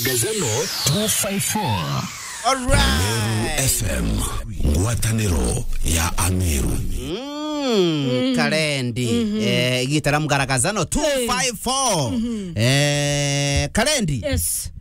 Gazano 254. Alright. FM Guatanero ya Amiru. Kalendi. Gitara mgaragazano 254. Kalendi. Yes.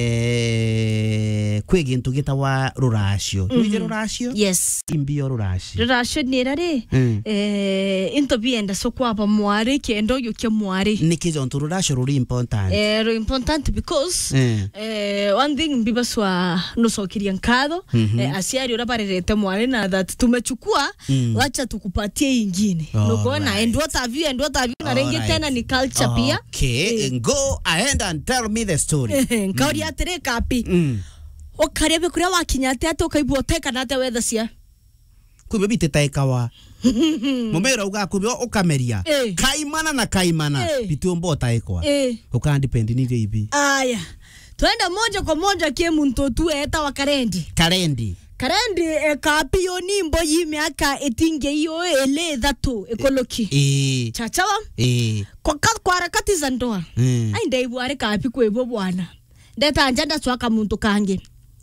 Kwegintu gitawa rurashio. Nuje rurashio? Yes. Imbio rurashio. Rurashio nirare. Into bienda so kwapa mwari kendo yuke mwari. Nikizo ntu rurashio ruri important. Ruri important because one thing mbibaswa nusokiri nkado asiari uraparerete mwari na that tumechukua wacha tukupatie ingine. Nukona endota view na rengi tena ni culture pia. Okay, go ahead and tell me the story. Kauri atere kapi. Okarebe kuria wakinyate ate ukaiboteka nate wethacia. Kube bitetaikawa. Mumera ugakubyo ukameria. Kaimana na kaimana. Bitumbo taikwa. Ukandipendi ni hivi. Aya. Twenda moja kwa moja kie muntu tu eta wa Kalendi. Kalendi Kapi yo nimbo yimiaka etinge iyo ele thatu ekoloki. Chachawa? Kwa harakati za ndoa. Ainde ibware kapi kwebo bwana. Ndeta njanda swaka muntu kange.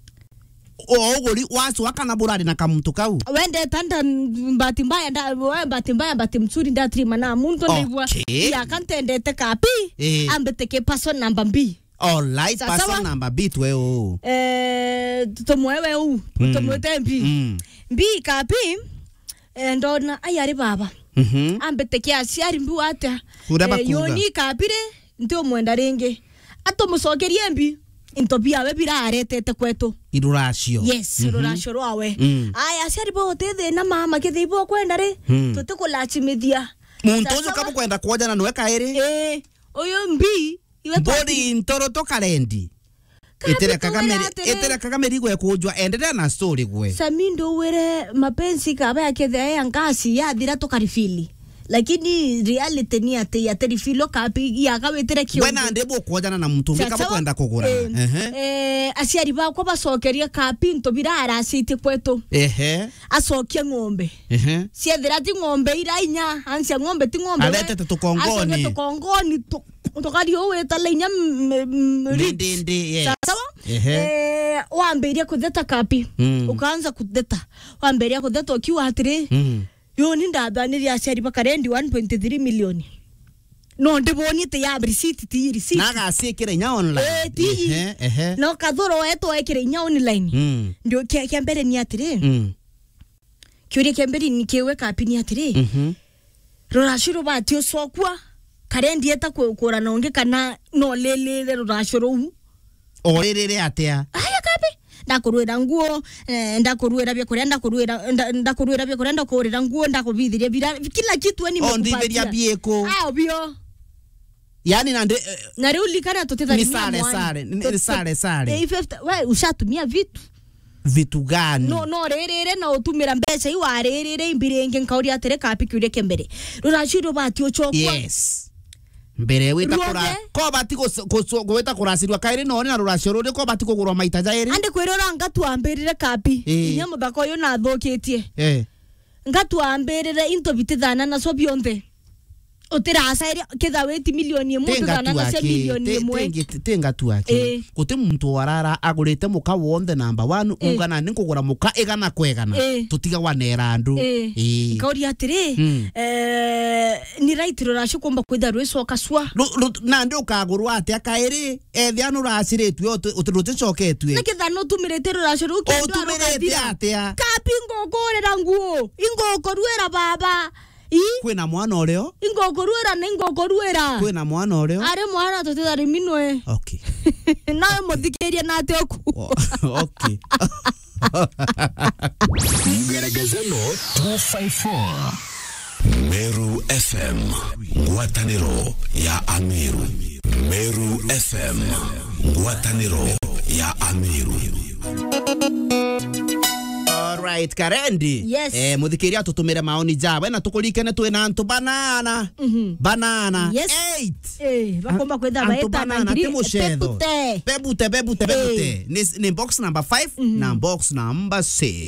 Ogori waswaka na burari na kamuntu kau. Wende tanda mbati mbaya mbati mzuri ndatrima na muntu ndibwa. Ya kantendete kapi. Ambeteke person number B. Alright, person number B tweo. Tutomwewe u. Tutomwete B. B kapi. Ndona ayari baba. Ambeteke asiari mbu ata. Yoni kapire ndio mwenda renge. Ato musokerie mbi. Intopia we birarete te kwetu. Irurashio. Yes, irurashio rwawe. Aya asiari bo tete na mama kithibo kwenda re. Tote kulachimithia. Muntu uzo kabo kwenda kuoja na nweka ere. Oyo mbi Body ntoro to Kalendi. Etera kagameri gwe kujwa endelea na story gwe. Samindo were mapenzi kaba yakethe ngasi ya thira to karifili. Lakini reality ni ate ya terifilo kapi ya kawetere kio. Wena ndebo kuojana na muntu kabo kwenda kugura. Asiari ba kwa basokeria kapi nto birara site kwetu. Asokia ngombe. Siethira ti ngombe irainya, ansia ngombe ti ngombe. Alete tukongoni. Asete tukongoni utokari owe talenya ndindi sawa waamberia kutheta kapi ukaanza kutheta waamberia kutheta ukiwa atire yoni ndabaniria aciari ba Kalendi 1.3 million no ndibonite ya receipt ti receipt naga asikire nya online no kathoro eto ekire nya online ndio kiambere ni atire kiuri kiambere ni kiwe kapi ni atire rurashiro batio sokwa Kalendi eta kukura nonge kana no lele rurashiro orerere atia aya kapi ndakuruira nguo ndakuruira bya kurenda ndakuruira bya kurenda kurira nguo ndakubithiria kila kitu ni mekupatia ondithiria bieko bio yani na ruli kana tuteta ni sare we ushatumia vitu gani no rerere na utumira mbeca iwa rerere imbirenge nkauri atere kapi kiure kembere rurashiro batio chokwa yes mbere wita kura ko bati gweta kurasirwa kairi none na rurashio ruri ko bati kugurwa maita jairi ande kwirora ngatu ambirire kapi inya muthako yo na thoketie ngatu ambirire into bitithana na so bionde utira asairi ketha weti milioni imwe tuthana na cia milioni imwe tenga tu ake kuti muntu warara agurite muka wonde number 1 ungana ni kugura muka igana kwegana tutiga wanera andu kauri atire ni right rurashio kumba kwitha rweso kaswa na ndio kagurwa ate akairi ethianu rasiretwe utirute choketwe nikitha no tumirete rurashio ruke ndo tumirete atia kapi ngogorera nguo ingokorwera baba kwina mwana oreo ingokorwera na ingokorwera kwina mwana oreo are mwana tutithari minwe okay na muthikiria na ate oku okay Mgaragazano 254. Meru FM Guatanero ya Amiru. Meru FM Guatanero ya Amiru. Alright, Kalendi. Yes. Muthikiria tutumire maoni jawe na tukulikene twina antu banana. Banana. Yes. 8. Bakomba kwetha baeta na ngiri. Bebute. Ni box number 5 na box number 6.